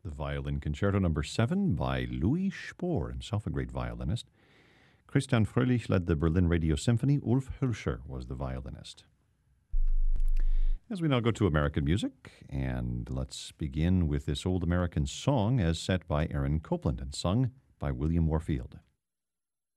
The Violin Concerto Number 7 by Louis Spohr, himself a great violinist. Christian Fröhlich led the Berlin Radio Symphony. Ulf Hülscher was the violinist. As we now go to American music, and let's begin with this old American song as set by Aaron Copland and sung by William Warfield.